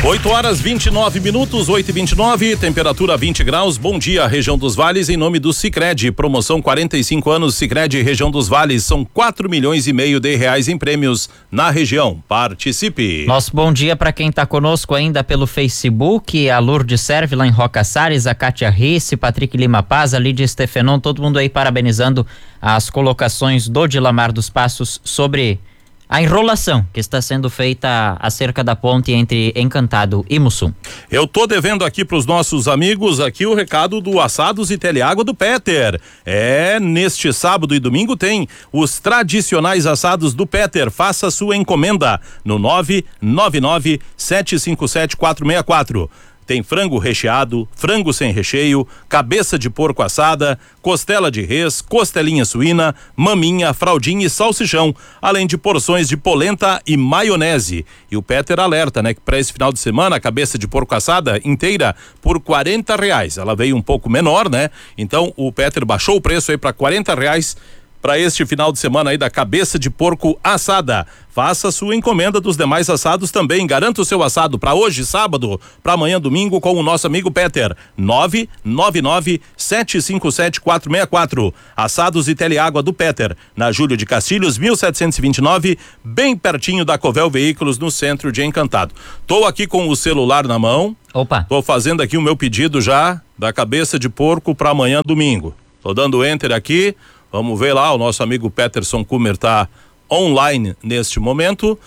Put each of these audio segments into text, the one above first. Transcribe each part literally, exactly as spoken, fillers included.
oito horas vinte e nove minutos, oito e vinte e nove, temperatura vinte graus. Bom dia, região dos Vales, em nome do Sicredi. Promoção quarenta e cinco anos, Sicredi, região dos Vales. São quatro milhões e meio de reais em prêmios na região. Participe. Nosso bom dia para quem está conosco ainda pelo Facebook, a Lourdes Serve lá em Roca Salles, a Kátia Risse, Patrick Lima Paz, a Lídia Stefenon, todo mundo aí parabenizando as colocações do Dilamar dos Passos sobre a enrolação que está sendo feita acerca da ponte entre Encantado e Mussum. Eu tô devendo aqui para os nossos amigos aqui o recado do Assados e Teleágua do Peter. É, neste sábado e domingo tem os tradicionais assados do Peter. Faça sua encomenda no nove nove nove sete cinco sete quatro seis quatro. Tem frango recheado, frango sem recheio, cabeça de porco assada, costela de res, costelinha suína, maminha, fraldinha e salsichão, além de porções de polenta e maionese. E o Peter alerta, né, que para esse final de semana a cabeça de porco assada inteira por quarenta reais. Ela veio um pouco menor, né? Então o Peter baixou o preço aí para quarenta reais para este final de semana aí da cabeça de porco assada. Faça sua encomenda dos demais assados também. Garanta o seu assado para hoje, sábado, para amanhã, domingo, com o nosso amigo Peter. nove nove nove sete cinco sete quatro seis quatro. Assados e Teleágua do Peter, na Júlio de Castilhos, mil setecentos e vinte e nove, bem pertinho da Covel Veículos, no centro de Encantado. Tô aqui com o celular na mão. Opa. Tô fazendo aqui o meu pedido já da cabeça de porco para amanhã, domingo. Tô dando enter aqui. Vamos ver lá, o nosso amigo Peterson Kummer tá online neste momento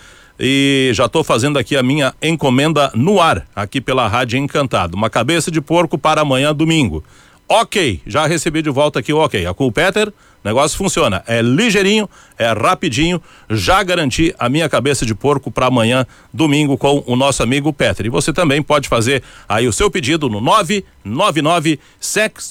e já estou fazendo aqui a minha encomenda no ar, aqui pela Rádio Encantado. Uma cabeça de porco para amanhã, domingo. Ok, já recebi de volta aqui o ok. Com o Peter, o negócio funciona. É ligeirinho, é rapidinho. Já garanti a minha cabeça de porco para amanhã, domingo, com o nosso amigo Peter. E você também pode fazer aí o seu pedido no nove nove nove sete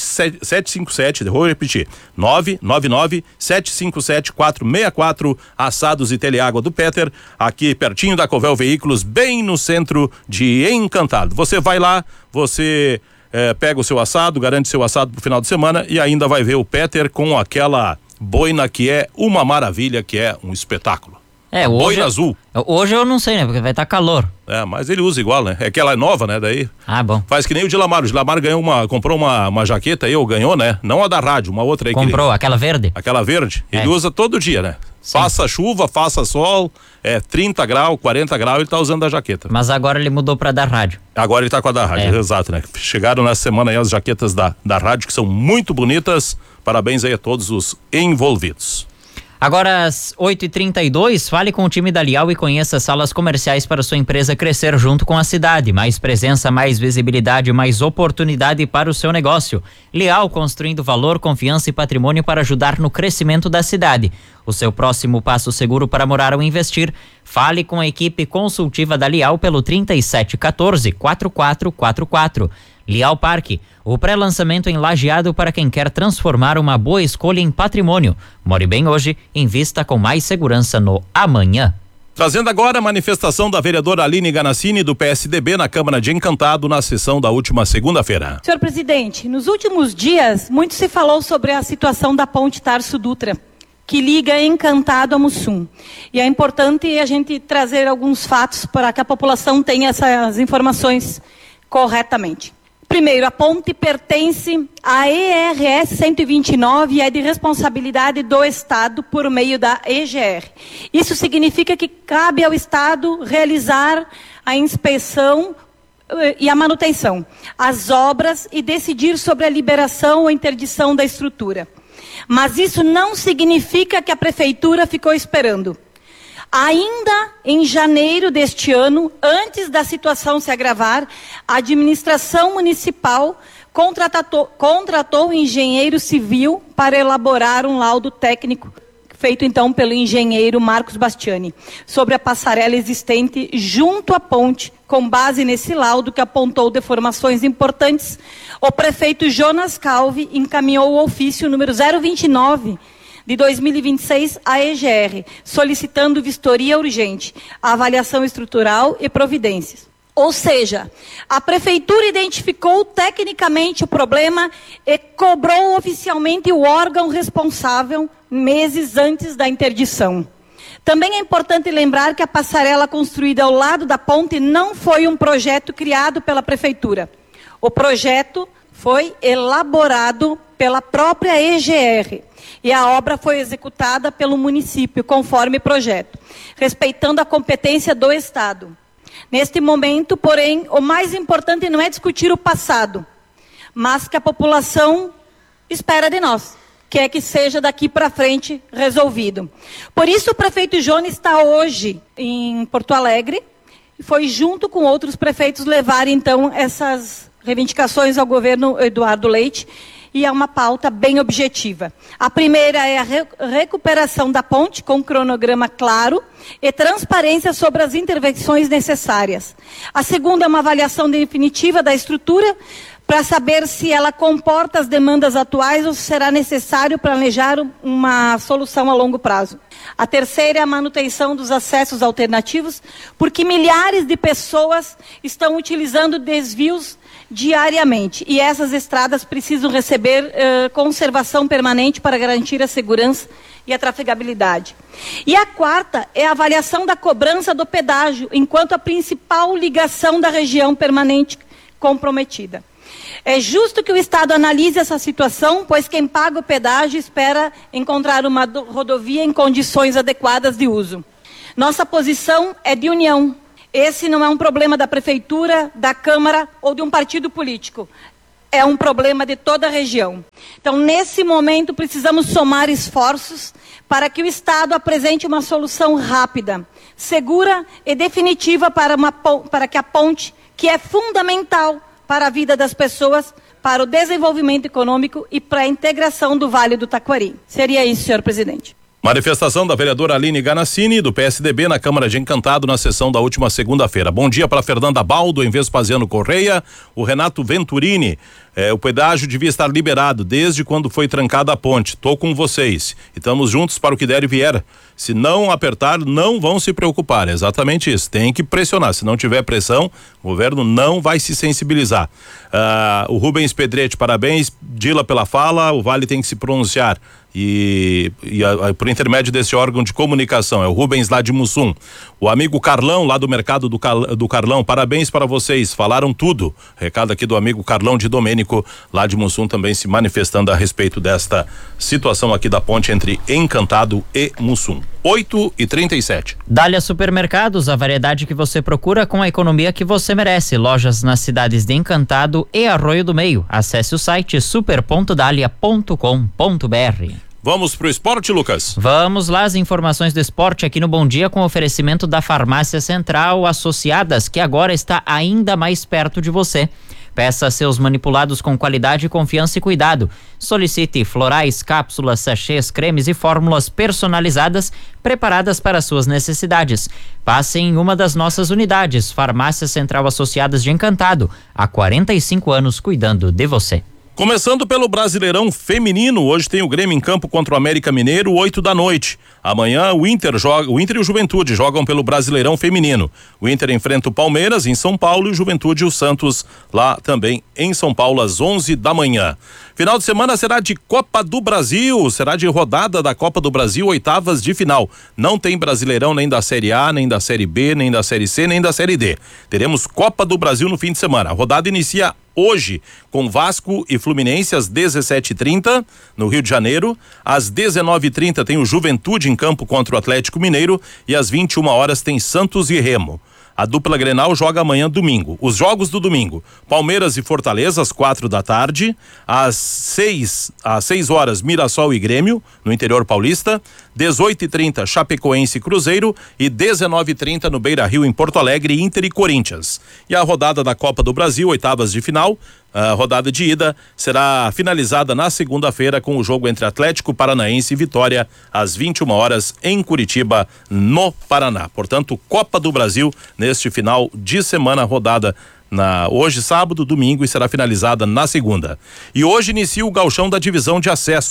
cinco sete, vou repetir, nove nove nove sete cinco sete quatro seis quatro, Assados e Teleágua do Peter, aqui pertinho da Covel Veículos, bem no centro de Encantado. Você vai lá, você É, pega o seu assado, garante seu assado pro final de semana e ainda vai ver o Peter com aquela boina que é uma maravilha, que é um espetáculo. É, hoje, boina azul. Hoje eu não sei, né? Porque vai estar tá calor. É, mas ele usa igual, né? É que ela é nova, né? Daí. Ah, bom. Faz que nem o Dilamar. O Dilamar ganhou uma, comprou uma, uma jaqueta aí, ou ganhou, né? Não a da rádio, uma outra aí. Comprou, ele, aquela verde? Aquela verde. É. Ele usa todo dia, né? Sim. Faça chuva, faça sol, é trinta graus, quarenta graus, ele tá usando a jaqueta. Mas agora ele mudou pra da rádio. Agora ele tá com a da rádio, é. Exato, né? Chegaram nessa semana aí as jaquetas da, da rádio, que são muito bonitas. Parabéns aí a todos os envolvidos. Agora às oito e trinta e dois, fale com o time da Lial e conheça salas comerciais para sua empresa crescer junto com a cidade. Mais presença, mais visibilidade, mais oportunidade para o seu negócio. Lial, construindo valor, confiança e patrimônio para ajudar no crescimento da cidade. O seu próximo passo seguro para morar ou investir. Fale com a equipe consultiva da Lial pelo trinta e sete quatorze, quarenta e quatro quarenta e quatro. Lial Parque, o pré-lançamento em Lajeado para quem quer transformar uma boa escolha em patrimônio. More bem hoje, invista com mais segurança no amanhã. Trazendo agora a manifestação da vereadora Aline Ganassini, do P S D B, na Câmara de Encantado, na sessão da última segunda-feira. Senhor presidente, nos últimos dias, muito se falou sobre a situação da ponte Tarso Dutra, que liga Encantado a Mussum. E é importante a gente trazer alguns fatos para que a população tenha essas informações corretamente. Primeiro, a ponte pertence à E R S cento e vinte e nove e é de responsabilidade do Estado por meio da E G R. Isso significa que cabe ao Estado realizar a inspeção e a manutenção, as obras e decidir sobre a liberação ou interdição da estrutura. Mas isso não significa que a Prefeitura ficou esperando. Ainda em janeiro deste ano, antes da situação se agravar, a administração municipal contratou, contratou um engenheiro civil para elaborar um laudo técnico, feito então pelo engenheiro Marcos Bastiani, sobre a passarela existente junto à ponte. Com base nesse laudo, que apontou deformações importantes, o prefeito Jonas Calvi encaminhou o ofício número zero vinte e nove de dois mil e vinte e seis à E G R, solicitando vistoria urgente, avaliação estrutural e providências. Ou seja, a prefeitura identificou tecnicamente o problema e cobrou oficialmente o órgão responsável meses antes da interdição. Também é importante lembrar que a passarela construída ao lado da ponte não foi um projeto criado pela Prefeitura. O projeto foi elaborado pela própria E G R e a obra foi executada pelo município, conforme projeto, respeitando a competência do Estado. Neste momento, porém, o mais importante não é discutir o passado, mas que a população espera de nós, que é que seja daqui para frente resolvido. Por isso, o prefeito Jones está hoje em Porto Alegre e foi junto com outros prefeitos levar, então, essas reivindicações ao governo Eduardo Leite, e é uma pauta bem objetiva. A primeira é a re- recuperação da ponte com cronograma claro e transparência sobre as intervenções necessárias. A segunda é uma avaliação definitiva da estrutura para saber se ela comporta as demandas atuais ou se será necessário planejar uma solução a longo prazo. A terceira é a manutenção dos acessos alternativos, porque milhares de pessoas estão utilizando desvios diariamente e essas estradas precisam receber uh, conservação permanente para garantir a segurança e a trafegabilidade. E a quarta é a avaliação da cobrança do pedágio, enquanto a principal ligação da região permanente comprometida. É justo que o Estado analise essa situação, pois quem paga o pedágio espera encontrar uma do- rodovia em condições adequadas de uso. Nossa posição é de união. Esse não é um problema da Prefeitura, da Câmara ou de um partido político. É um problema de toda a região. Então, nesse momento, precisamos somar esforços para que o Estado apresente uma solução rápida, segura e definitiva para, uma, para que a ponte, que é fundamental para a vida das pessoas, para o desenvolvimento econômico e para a integração do Vale do Taquari. Seria isso, senhor presidente. Manifestação da vereadora Aline Ganassini, do P S D B, na Câmara de Encantado, na sessão da última segunda-feira. Bom dia para Fernanda Baldo, em Vespasiano Correia, o Renato Venturini. É, o pedágio devia estar liberado desde quando foi trancada a ponte. Tô com vocês. E estamos juntos para o que der e vier. Se não apertar, não vão se preocupar. É exatamente isso. Tem que pressionar. Se não tiver pressão, o governo não vai se sensibilizar. Ah, o Rubens Pedretti, parabéns, Dila, pela fala. O Vale tem que se pronunciar. E, e a, a, por intermédio desse órgão de comunicação, é o Rubens lá de Mussum. O amigo Carlão, lá do mercado do, Cal, do Carlão, parabéns para vocês, falaram tudo. Recado aqui do amigo Carlão de Domênico, lá de Mussum, também se manifestando a respeito desta situação aqui da ponte entre Encantado e Mussum. oito e trinta e sete. Dália Supermercados, a variedade que você procura com a economia que você merece. Lojas nas cidades de Encantado e Arroio do Meio. Acesse o site super ponto dália ponto com ponto br. Vamos pro esporte, Lucas? Vamos lá, as informações do esporte aqui no Bom Dia com oferecimento da Farmácia Central Associadas, que agora está ainda mais perto de você. Peça seus manipulados com qualidade, confiança e cuidado. Solicite florais, cápsulas, sachês, cremes e fórmulas personalizadas preparadas para suas necessidades. Passe em uma das nossas unidades. Farmácia Central Associadas de Encantado. Há quarenta e cinco anos cuidando de você. Começando pelo Brasileirão Feminino, hoje tem o Grêmio em campo contra o América Mineiro, oito da noite. Amanhã o Inter joga, o Inter e o Juventude jogam pelo Brasileirão Feminino. O Inter enfrenta o Palmeiras em São Paulo e o Juventude e o Santos lá também em São Paulo às onze da manhã. Final de semana será de Copa do Brasil, será de rodada da Copa do Brasil, oitavas de final. Não tem Brasileirão nem da Série A, nem da Série B, nem da Série C, nem da Série D. Teremos Copa do Brasil no fim de semana. A rodada inicia hoje com Vasco e Fluminense às dezessete e trinta no Rio de Janeiro. Às dezenove e trinta tem o Juventude em campo contra o Atlético Mineiro e às vinte e uma horas tem Santos e Remo. A dupla Grenal joga amanhã domingo. Os jogos do domingo: Palmeiras e Fortaleza às quatro da tarde, às seis, às seis horas Mirassol e Grêmio no interior paulista, dezoito e trinta Chapecoense e Cruzeiro e dezenove e trinta no Beira-Rio em Porto Alegre, Inter e Corinthians. E a rodada da Copa do Brasil, oitavas de final, a rodada de ida será finalizada na segunda-feira com o jogo entre Atlético Paranaense e Vitória às vinte e uma horas em Curitiba, no Paraná. Portanto, Copa do Brasil neste final de semana, rodada na hoje sábado, domingo, e será finalizada na segunda. E hoje inicia o gauchão da divisão de acesso.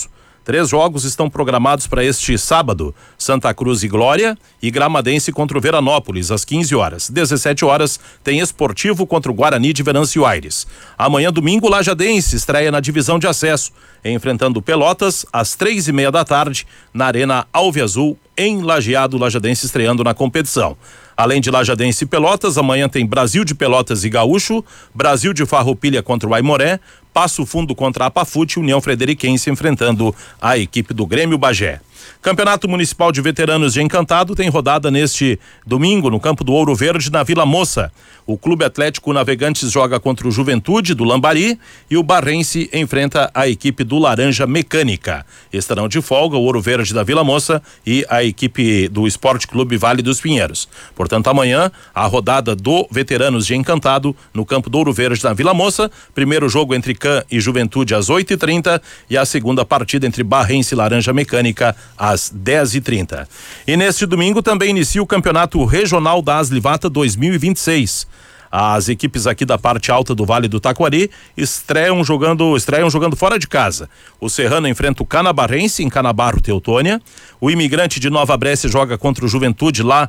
Três jogos estão programados para este sábado: Santa Cruz e Glória e Gramadense contra o Veranópolis, às quinze horas. dezessete horas tem Esportivo contra o Guarani de Venâncio Aires. Amanhã, domingo, Lajadense estreia na divisão de acesso, enfrentando Pelotas às três e meia da tarde na Arena Alviazul, em Lajeado. Lajadense estreando na competição. Além de Lajadense e Pelotas, amanhã tem Brasil de Pelotas e Gaúcho, Brasil de Farroupilha contra o Aimoré, Passo Fundo contra a Pafute, União Frederiquense enfrentando a equipe do Grêmio Bagé. Campeonato Municipal de Veteranos de Encantado tem rodada neste domingo no campo do Ouro Verde, na Vila Moça. O Clube Atlético Navegantes joga contra o Juventude do Lambari e o Barrense enfrenta a equipe do Laranja Mecânica. Estarão de folga o Ouro Verde da Vila Moça e a equipe do Esporte Clube Vale dos Pinheiros. Portanto, amanhã a rodada do Veteranos de Encantado no campo do Ouro Verde na Vila Moça. Primeiro jogo entre Cã e Juventude às oito e trinta e a segunda partida entre Barrense e Laranja Mecânica às dez e trinta. E neste domingo também inicia o Campeonato Regional da Aslivata dois mil e vinte e seis. As equipes aqui da parte alta do Vale do Taquari estreiam jogando, estreiam jogando fora de casa. O Serrano enfrenta o Canabarrense em Canabarro, Teutônia. O Imigrante de Nova Brécia joga contra o Juventude lá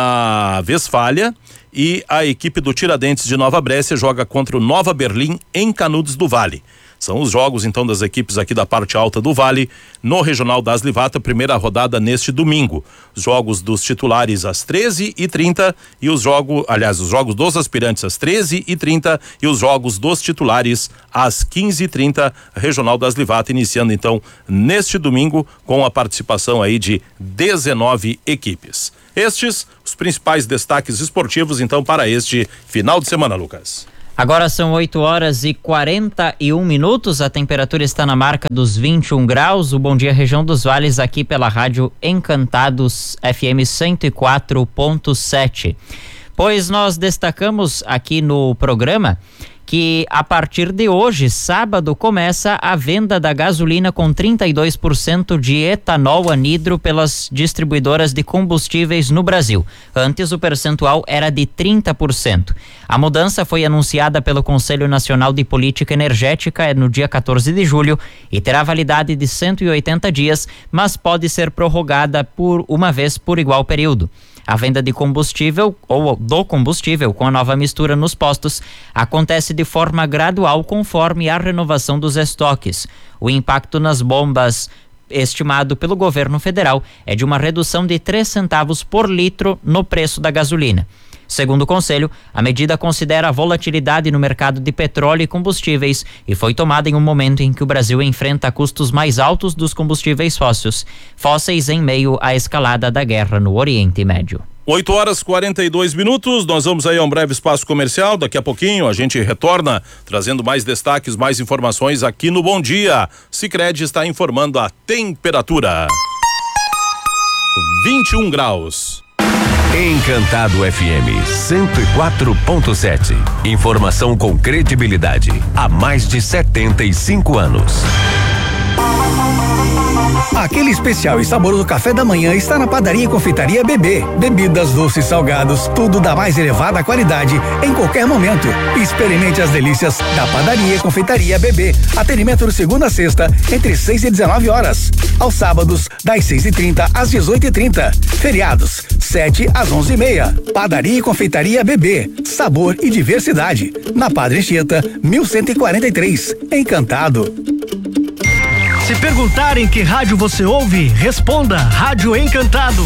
na Westfália. E a equipe do Tiradentes de Nova Brécia joga contra o Nova Berlim em Canudos do Vale. São os jogos, então, das equipes aqui da parte alta do Vale, no Regional da Aslivata, primeira rodada neste domingo. Os jogos dos titulares às treze e trinta e os jogos, aliás, os jogos dos aspirantes às treze e trinta e os jogos dos titulares às quinze e trinta, Regional da Aslivata, iniciando, então, neste domingo, com a participação aí de dezenove equipes. Estes, os principais destaques esportivos, então, para este final de semana, Lucas. Agora são oito horas e quarenta e um minutos, a temperatura está na marca dos vinte e um graus. O Bom Dia Região dos Vales aqui pela Rádio Encantados F M cento e quatro ponto sete. Pois nós destacamos aqui no programa que a partir de hoje, sábado, começa a venda da gasolina com trinta e dois por cento de etanol anidro pelas distribuidoras de combustíveis no Brasil. Antes o percentual era de trinta por cento. A mudança foi anunciada pelo Conselho Nacional de Política Energética no dia quatorze de julho e terá validade de cento e oitenta dias, mas pode ser prorrogada por uma vez por igual período. A venda de combustível ou do combustível com a nova mistura nos postos acontece de forma gradual conforme a renovação dos estoques. O impacto nas bombas estimado pelo governo federal é de uma redução de três centavos por litro no preço da gasolina. Segundo o Conselho, a medida considera a volatilidade no mercado de petróleo e combustíveis e foi tomada em um momento em que o Brasil enfrenta custos mais altos dos combustíveis fósseis, fósseis em meio à escalada da guerra no Oriente Médio. oito horas e quarenta e dois minutos, nós vamos aí a um breve espaço comercial. Daqui a pouquinho a gente retorna trazendo mais destaques, mais informações aqui no Bom Dia. Sicredi está informando a temperatura. vinte e um graus. Encantado F M cento e quatro ponto sete. Informação com credibilidade há mais de setenta e cinco anos. Aquele especial e saboroso café da manhã está na Padaria e Confeitaria Bebê. Bebidas, doces, salgados, tudo da mais elevada qualidade em qualquer momento. Experimente as delícias da Padaria e Confeitaria Bebê. Atendimento de segunda a sexta, entre seis e dezenove horas. Aos sábados, das seis e trinta às dezoito e trinta. Feriados, sete às onze e meia. Padaria e Confeitaria Bebê. Sabor e diversidade. Na Padre Anchieta, mil cento e quarenta e três. Encantado. Se perguntarem que rádio você ouve, responda Rádio Encantado.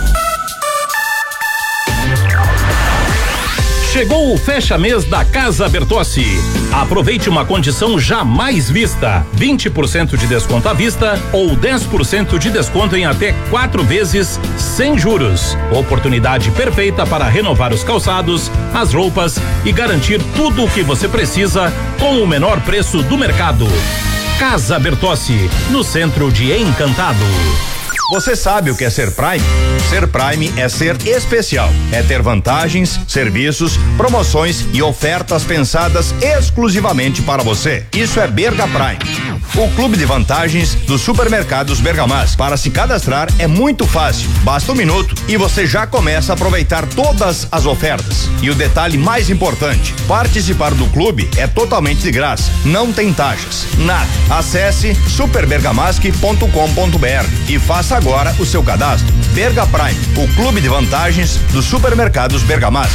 Chegou o fecha-mês da Casa Bertossi. Aproveite uma condição jamais vista: vinte por cento de desconto à vista ou dez por cento de desconto em até quatro vezes sem juros. Oportunidade perfeita para renovar os calçados, as roupas e garantir tudo o que você precisa com o menor preço do mercado. Casa Bertossi, no centro de Encantado. Você sabe o que é ser Prime? Ser Prime é ser especial. É ter vantagens, serviços, promoções e ofertas pensadas exclusivamente para você. Isso é Berga Prime, o clube de vantagens dos supermercados Bergamasque. Para se cadastrar é muito fácil. Basta um minuto e você já começa a aproveitar todas as ofertas. E o detalhe mais importante, participar do clube é totalmente de graça, não tem taxas, nada. Acesse super bergamasque ponto com ponto b r e faça agora o seu cadastro. Berga Prime, o clube de vantagens dos supermercados Bergamasque.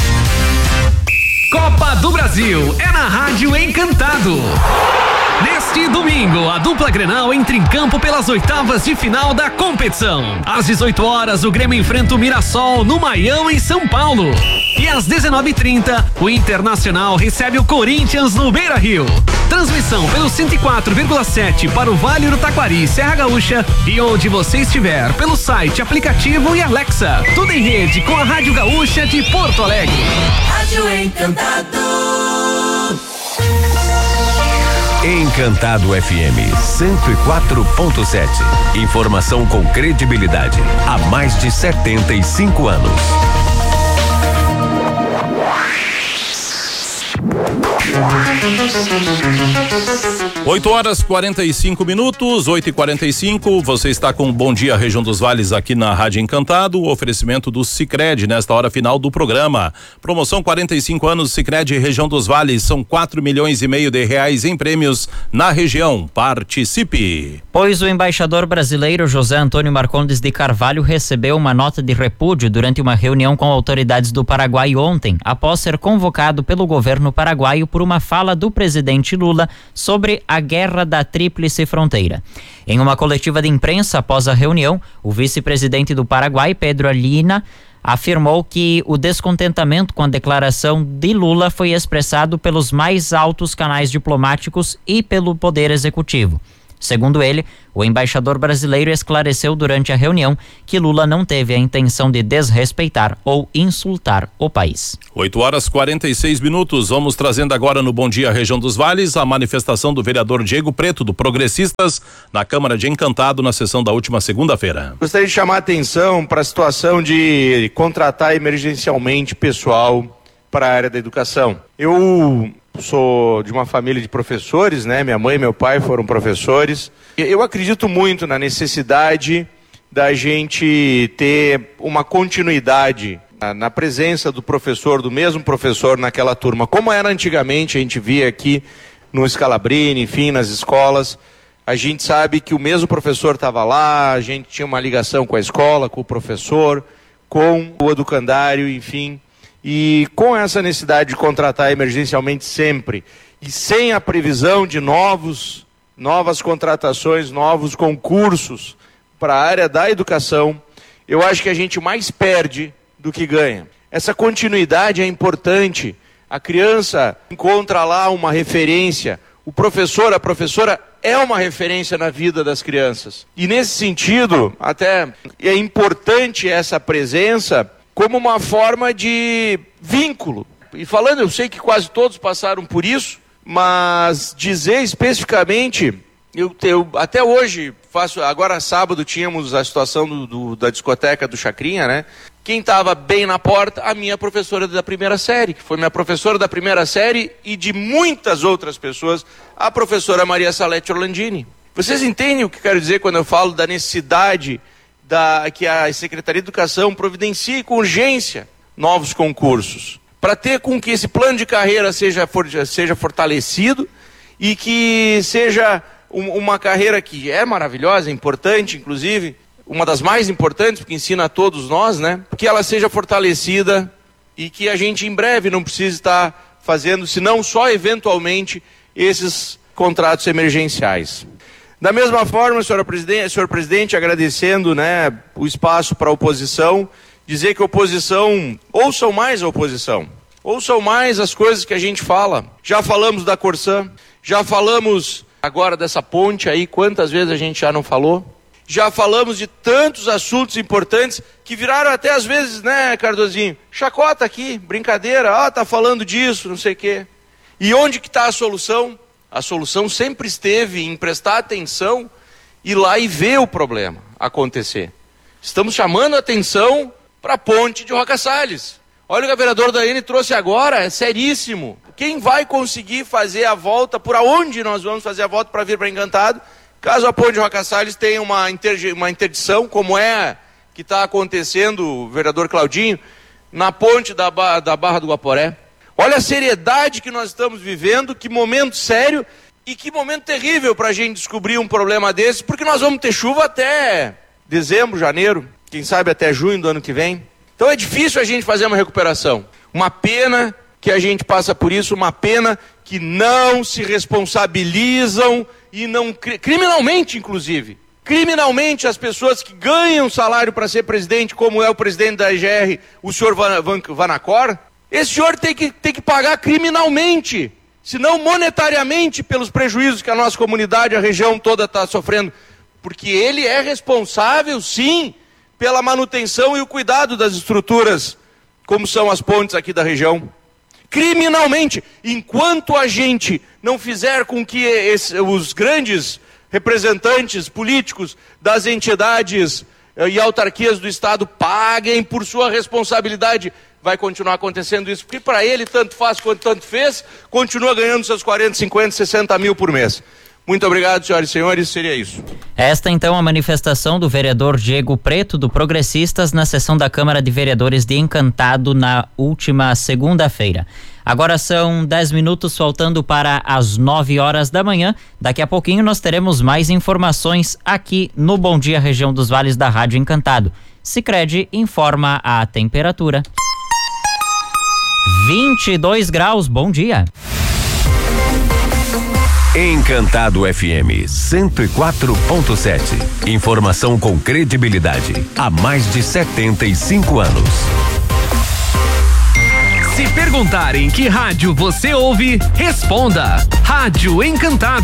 Copa do Brasil é na Rádio Encantado. Neste domingo, a dupla Grenal entra em campo pelas oitavas de final da competição. Às dezoito horas, o Grêmio enfrenta o Mirassol no Maião, em São Paulo. E às dezenove e trinta, o Internacional recebe o Corinthians no Beira-Rio. Transmissão pelo cento e quatro vírgula sete para o Vale do Taquari, Serra Gaúcha, e onde você estiver, pelo site, aplicativo e Alexa. Tudo em rede com a Rádio Gaúcha de Porto Alegre. Rádio Encantado. Encantado F M cento e quatro ponto sete. Informação com credibilidade há mais de setenta e cinco anos. oito horas quarenta e cinco minutos, oito e quarenta e cinco. Você está com Bom Dia Região dos Vales aqui na Rádio Encantado. O oferecimento do Sicredi nesta hora final do programa. Promoção quarenta e cinco anos Sicredi Região dos Vales. São quatro milhões e meio de reais em prêmios na região. Participe. Pois o embaixador brasileiro José Antônio Marcondes de Carvalho recebeu uma nota de repúdio durante uma reunião com autoridades do Paraguai ontem, após ser convocado pelo governo paraguaio por uma fala do presidente Lula sobre a guerra da Tríplice Fronteira. Em uma coletiva de imprensa após a reunião, o vice-presidente do Paraguai, Pedro Alina, afirmou que o descontentamento com a declaração de Lula foi expressado pelos mais altos canais diplomáticos e pelo Poder Executivo. Segundo ele, o embaixador brasileiro esclareceu durante a reunião que Lula não teve a intenção de desrespeitar ou insultar o país. oito horas quarenta e seis minutos. Vamos trazendo agora no Bom Dia Região dos Vales a manifestação do vereador Diego Preto, do Progressistas, na Câmara de Encantado, na sessão da última segunda-feira. Gostaria de chamar a atenção para a situação de contratar emergencialmente pessoal para a área da educação. Eu sou de uma família de professores, né? Minha mãe e meu pai foram professores. Eu acredito muito na necessidade da gente ter uma continuidade na, na presença do professor, do mesmo professor naquela turma. Como era antigamente, a gente via aqui no Scalabrini, enfim, nas escolas. A gente sabe que o mesmo professor estava lá, a gente tinha uma ligação com a escola, com o professor, com o educandário, enfim. E com essa necessidade de contratar emergencialmente sempre e sem a previsão de novos, novas contratações, novos concursos para a área da educação, eu acho que a gente mais perde do que ganha. Essa continuidade é importante. A criança encontra lá uma referência, o professor, a professora é uma referência na vida das crianças. E nesse sentido, até é importante essa presença como uma forma de vínculo. E falando, eu sei que quase todos passaram por isso, mas dizer especificamente, eu, eu até hoje faço, agora sábado tínhamos a situação do, do, da discoteca do Chacrinha, né? Quem estava bem na porta, a minha professora da primeira série, que foi minha professora da primeira série e de muitas outras pessoas, a professora Maria Salete Orlandini. Vocês entendem o que quero dizer quando eu falo da necessidade Da, que a Secretaria de Educação providencie com urgência novos concursos, para ter com que esse plano de carreira seja, for, seja fortalecido e que seja um, uma carreira que é maravilhosa, importante, inclusive, uma das mais importantes, porque ensina a todos nós, né? Que ela seja fortalecida e que a gente em breve não precise estar fazendo, senão só eventualmente, esses contratos emergenciais. Da mesma forma, senhora presidente, senhor presidente, agradecendo, né, o espaço para a oposição, dizer que a oposição, ouçam mais a oposição, ouçam mais as coisas que a gente fala. Já falamos da Corsã, já falamos agora dessa ponte aí, quantas vezes a gente já não falou? Já falamos de tantos assuntos importantes que viraram até às vezes, né, Cardozinho, chacota aqui, brincadeira, ah, tá falando disso, não sei o quê. E onde que está a solução? A solução sempre esteve em prestar atenção, ir lá e ver o problema acontecer. Estamos chamando a atenção para a ponte de Roca Salles. Olha o que a vereadora Daiane trouxe agora, é seríssimo. Quem vai conseguir fazer a volta, por aonde nós vamos fazer a volta para vir para Encantado, caso a ponte de Roca Salles tenha uma, inter, uma interdição, como é que está acontecendo, o vereador Claudinho, na ponte da, da Barra do Guaporé. Olha a seriedade que nós estamos vivendo, que momento sério e que momento terrível para a gente descobrir um problema desse, porque nós vamos ter chuva até dezembro, janeiro, quem sabe até junho do ano que vem. Então é difícil a gente fazer uma recuperação. Uma pena que a gente passa por isso, uma pena que não se responsabilizam e não, criminalmente inclusive, criminalmente as pessoas que ganham salário para ser presidente, como é o presidente da E G R, o senhor Van, Van, Vanacor, esse senhor tem que, tem que pagar criminalmente, se não monetariamente, pelos prejuízos que a nossa comunidade, a região toda está sofrendo, porque ele é responsável, sim, pela manutenção e o cuidado das estruturas, como são as pontes aqui da região. Criminalmente, enquanto a gente não fizer com que esse, os grandes representantes políticos das entidades e autarquias do Estado paguem por sua responsabilidade, vai continuar acontecendo isso, porque para ele tanto faz quanto tanto fez, continua ganhando seus quarenta, cinquenta, sessenta mil por mês. Muito obrigado, senhoras e senhores, seria isso. Esta então a manifestação do vereador Diego Preto, do Progressistas, na sessão da Câmara de Vereadores de Encantado na última segunda-feira. Agora são dez minutos faltando para as nove horas da manhã. Daqui a pouquinho nós teremos mais informações aqui no Bom Dia Região dos Vales da Rádio Encantado. Sicredi informa a temperatura. vinte e dois graus, bom dia. Encantado F M cento e quatro ponto sete. Informação com credibilidade há mais de setenta e cinco anos. Se perguntarem que rádio você ouve, responda: Rádio Encantado.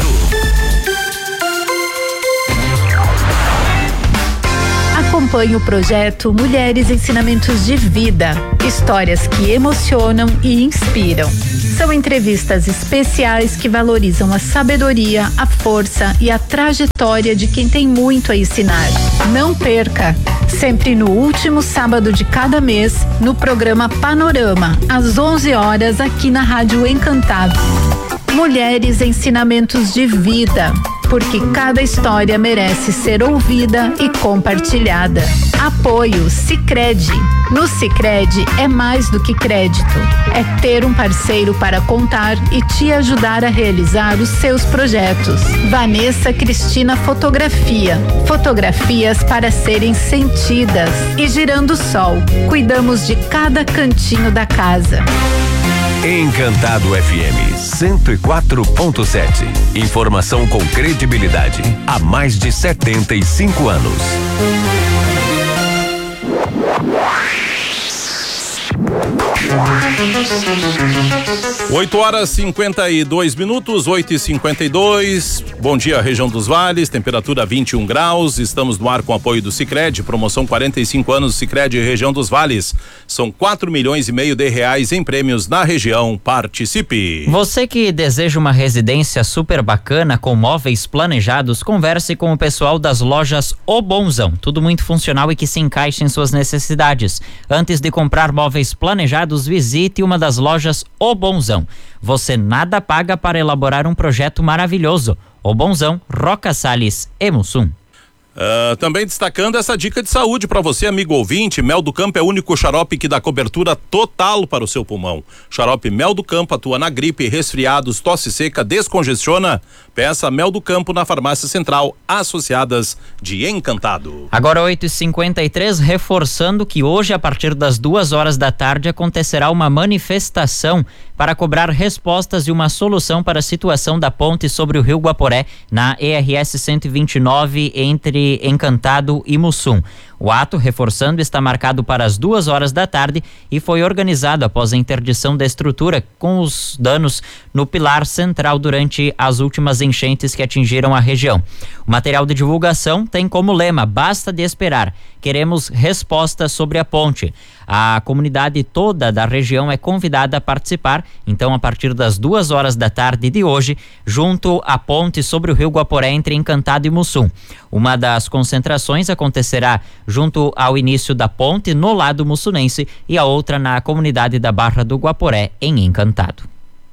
Acompanhe o projeto Mulheres Ensinamentos de Vida, histórias que emocionam e inspiram. São entrevistas especiais que valorizam a sabedoria, a força e a trajetória de quem tem muito a ensinar. Não perca! Sempre no último sábado de cada mês, no programa Panorama, às onze horas, aqui na Rádio Encantado. Mulheres Ensinamentos de Vida, porque cada história merece ser ouvida e compartilhada. Apoio Sicredi. No Sicredi é mais do que crédito, é ter um parceiro para contar e te ajudar a realizar os seus projetos. Vanessa Cristina Fotografia. Fotografias para serem sentidas. E Girando Sol. Cuidamos de cada cantinho da casa. Encantado F M cento e quatro ponto sete. Informação com credibilidade há mais de setenta e cinco anos. oito horas e cinquenta e dois minutos, oito e cinquenta e dois. Bom dia, região dos Vales, temperatura vinte e um graus. Estamos no ar com apoio do Sicredi, promoção quarenta e cinco anos Sicredi região dos Vales. São quatro milhões e meio de reais em prêmios na região. Participe. Você que deseja uma residência super bacana com móveis planejados, converse com o pessoal das lojas O Bonzão. Tudo muito funcional e que se encaixa em suas necessidades. Antes de comprar móveis planejados, visite uma das lojas O Bonzão. Você nada paga para elaborar um projeto maravilhoso. O Bonzão, Roca Salles e Mussum. Uh, também destacando essa dica de saúde para você, amigo ouvinte. Mel do Campo é o único xarope que dá cobertura total para o seu pulmão. Xarope Mel do Campo atua na gripe, resfriados, tosse seca, descongestiona. Peça Mel do Campo na Farmácia Central, associadas de Encantado. Agora oito e cinquenta e três, reforçando que hoje, a partir das duas horas da tarde, acontecerá uma manifestação para cobrar respostas e uma solução para a situação da ponte sobre o Rio Guaporé, na E R S cento e vinte e nove, entre Encantado e Mussum. O ato, reforçando, está marcado para as duas horas da tarde e foi organizado após a interdição da estrutura com os danos no pilar central durante as últimas enchentes que atingiram a região. O material de divulgação tem como lema: basta de esperar, queremos respostas sobre a ponte. A comunidade toda da região é convidada a participar, então, a partir das duas horas da tarde de hoje, junto à ponte sobre o Rio Guaporé entre Encantado e Mussum. Uma das concentrações acontecerá junto ao início da ponte no lado mussunense e a outra na comunidade da Barra do Guaporé, em Encantado.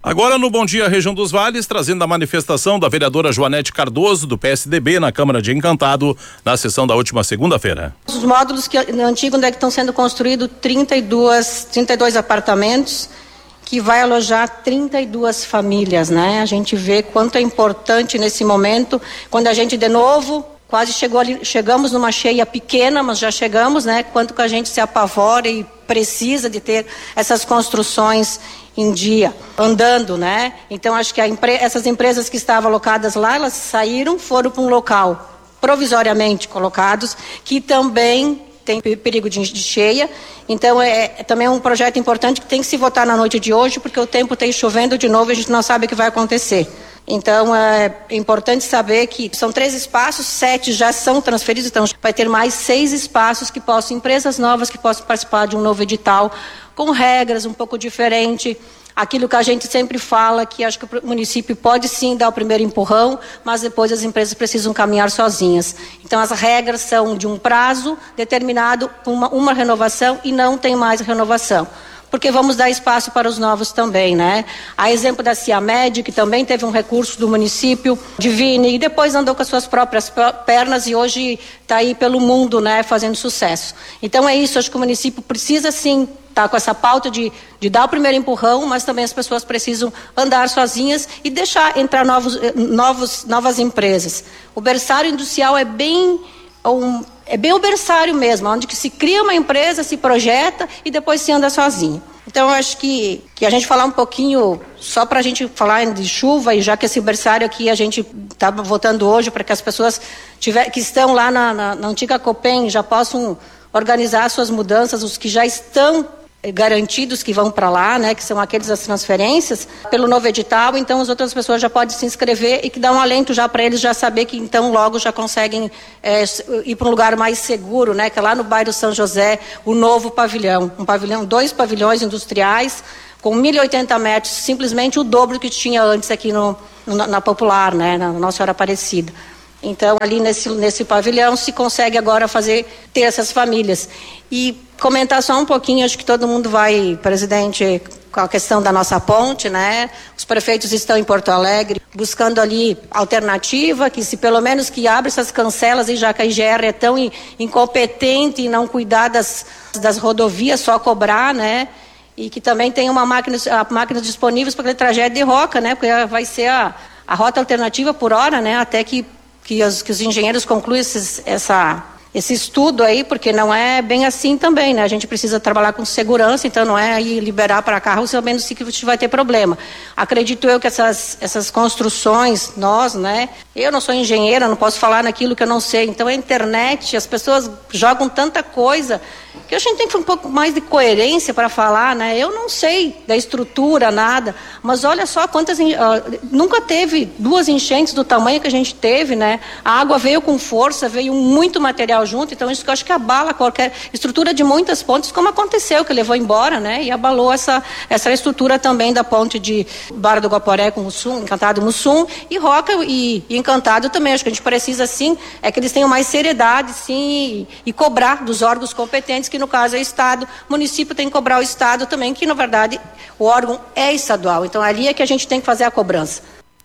Agora no Bom Dia Região dos Vales, trazendo a manifestação da vereadora Joanete Cardoso, do P S D B, na Câmara de Encantado, na sessão da última segunda-feira. Os módulos que no antigo onde é que estão sendo construídos trinta e dois, trinta e dois apartamentos, que vai alojar trinta e duas famílias, né? A gente vê quanto é importante nesse momento, quando a gente de novo quase chegou ali, chegamos numa cheia pequena, mas já chegamos, né? Quanto que a gente se apavora e precisa de ter essas construções em dia, andando, né? Então acho que a empre- essas empresas que estavam alocadas lá, elas saíram, foram para um local provisoriamente colocados, que também tem perigo de, de cheia. Então é, é também um projeto importante que tem que se votar na noite de hoje, porque o tempo tem chovendo de novo e a gente não sabe o que vai acontecer. Então é importante saber que são três espaços, sete já são transferidos, então vai ter mais seis espaços que possam, empresas novas que possam participar de um novo edital, com regras um pouco diferentes. Aquilo que a gente sempre fala, que acho que o município pode sim dar o primeiro empurrão, mas depois as empresas precisam caminhar sozinhas. Então as regras são de um prazo determinado, uma, uma renovação e não tem mais renovação. Porque vamos dar espaço para os novos também, né? A exemplo da Ciamed, que também teve um recurso do município, Divine, e depois andou com as suas próprias pernas e hoje está aí pelo mundo, né, fazendo sucesso. Então é isso, acho que o município precisa sim estar tá com essa pauta de, de dar o primeiro empurrão, mas também as pessoas precisam andar sozinhas e deixar entrar novos, novos, novas empresas. O berçário industrial é bem... Um, é bem o berçário mesmo, onde que se cria uma empresa, se projeta e depois se anda sozinho. Então eu acho que, que a gente falar um pouquinho, só para a gente falar de chuva, e já que esse berçário aqui a gente está votando hoje para que as pessoas tiver, que estão lá na, na, na antiga Copem já possam organizar suas mudanças, os que já estão garantidos que vão para lá, né, que são aqueles das transferências, pelo novo edital, então as outras pessoas já podem se inscrever e que dá um alento já para eles já saber que então logo já conseguem é, ir para um lugar mais seguro, né, que é lá no bairro São José, o novo pavilhão, um pavilhão, dois pavilhões industriais com mil e oitenta metros, simplesmente o dobro que tinha antes aqui no, no, na Popular, né, na Nossa Senhora Aparecida. Então, ali nesse, nesse pavilhão se consegue agora fazer, ter essas famílias. E comentar só um pouquinho, acho que todo mundo vai, presidente, com a questão da nossa ponte, né? Os prefeitos estão em Porto Alegre, buscando ali alternativa, que se pelo menos que abra essas cancelas, e já que a I G R é tão incompetente em não cuidar das, das rodovias, só cobrar, né? E que também tem uma máquina, a máquina disponível para aquele trajeto de Roca, né? Porque vai ser a, a rota alternativa por hora, né? Até que Que os, que os engenheiros concluam esses, essa, esse estudo aí, porque não é bem assim também, né? A gente precisa trabalhar com segurança, então não é aí liberar para carro, sabendo se que a gente vai ter problema. Acredito eu que essas, essas construções, nós, né? Eu não sou engenheira, não posso falar naquilo que eu não sei. Então a internet, as pessoas jogam tanta coisa que a gente tem que ter um pouco mais de coerência para falar, né? Eu não sei da estrutura, nada, mas olha só quantas, uh, nunca teve duas enchentes do tamanho que a gente teve, né? A água veio com força, veio muito material junto, então isso que eu acho que abala qualquer estrutura de muitas pontes, como aconteceu, que levou embora, né? E abalou essa, essa estrutura também da ponte de Barra do Guaporé com Mussum, Encantado Mussum, e Roca e, e Encantado também. Acho que a gente precisa, sim, é que eles tenham mais seriedade, sim, e, e cobrar dos órgãos competentes, que no caso é o Estado. O município tem que cobrar o Estado também, que na verdade o órgão é estadual. Então ali é que a gente tem que fazer a cobrança.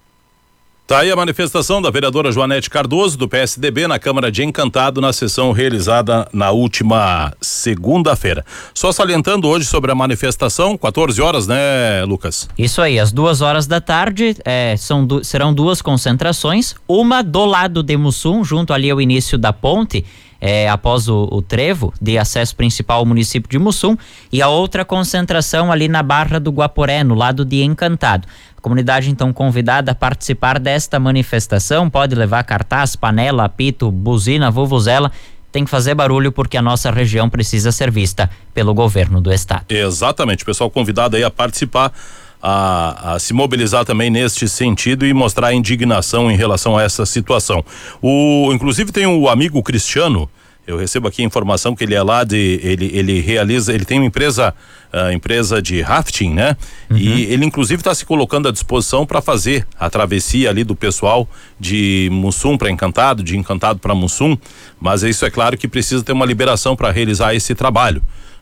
Tá aí a manifestação da vereadora Joanete Cardoso, do P S D B, na Câmara de Encantado, na sessão realizada na última segunda-feira. Só salientando hoje sobre a manifestação, quatorze horas, né, Lucas? Isso aí, às duas horas da tarde, é, são du- serão duas concentrações, uma do lado de Mussum, junto ali ao início da ponte, É, após o, o trevo de acesso principal ao município de Mussum, e a outra concentração ali na Barra do Guaporé, no lado de Encantado. A comunidade então convidada a participar desta manifestação pode levar cartaz, panela, apito, buzina, vuvuzela. Tem que fazer barulho porque a nossa região precisa ser vista pelo governo do estado. Exatamente, o pessoal convidado aí a participar, A, a se mobilizar também neste sentido e mostrar a indignação em relação a essa situação. O, inclusive tem o amigo Cristiano, eu recebo aqui a informação que ele é lá de, ele, ele realiza, ele tem uma empresa, uh, empresa de rafting, né? Uhum. E ele inclusive está se colocando à disposição para fazer a travessia ali do pessoal de Mussum para Encantado, de Encantado para Mussum, mas isso é claro que precisa ter uma liberação para realizar esse trabalho.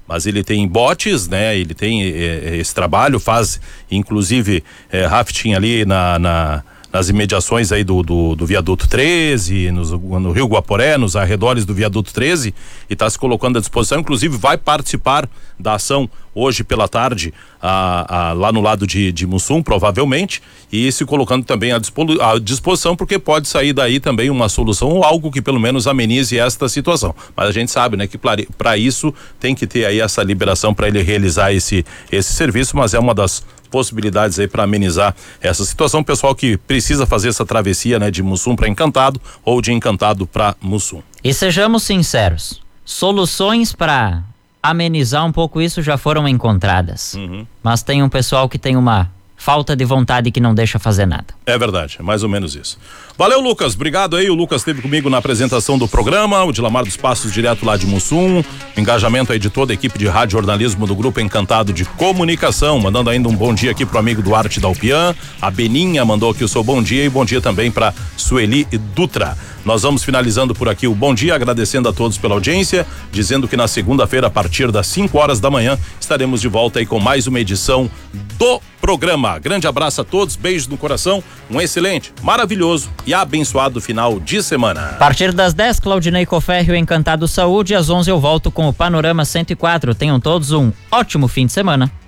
mas ele tem botes, né? Ele tem eh, esse trabalho, faz inclusive eh, rafting ali na, na nas imediações aí do, do, do viaduto treze, nos, no Rio Guaporé, nos arredores do viaduto treze, e está se colocando à disposição, inclusive vai participar da ação hoje pela tarde a, a, lá no lado de, de Mussum, provavelmente, e se colocando também à, dispo, à disposição, porque pode sair daí também uma solução ou algo que pelo menos amenize esta situação. Mas a gente sabe, né, que para isso tem que ter aí essa liberação para ele realizar esse, esse serviço, mas é uma das possibilidades aí para amenizar essa situação. Pessoal que precisa fazer essa travessia, né, de Mussum para Encantado ou de Encantado para Mussum. E sejamos sinceros, soluções para amenizar um pouco isso já foram encontradas. Uhum. Mas tem um pessoal que tem uma falta de vontade que não deixa fazer nada. É verdade, é mais ou menos isso. Valeu, Lucas, obrigado aí. O Lucas esteve comigo na apresentação do programa, o Dilamar dos Passos, direto lá de Mussum. Engajamento aí de toda a equipe de rádio jornalismo do Grupo Encantado de Comunicação, mandando ainda um bom dia aqui pro amigo Duarte Dalpian. A Beninha mandou aqui o seu bom dia, e bom dia também para Sueli Dutra. Nós vamos finalizando por aqui o bom dia, agradecendo a todos pela audiência, dizendo que na segunda-feira, a partir das cinco horas da manhã, estaremos de volta aí com mais uma edição do programa. Grande abraço a todos, beijos no coração, um excelente, maravilhoso e abençoado final de semana. A partir das dez, Claudinei Coférrio, Encantado Saúde, às onze eu volto com o Panorama cento e quatro. Tenham todos um ótimo fim de semana.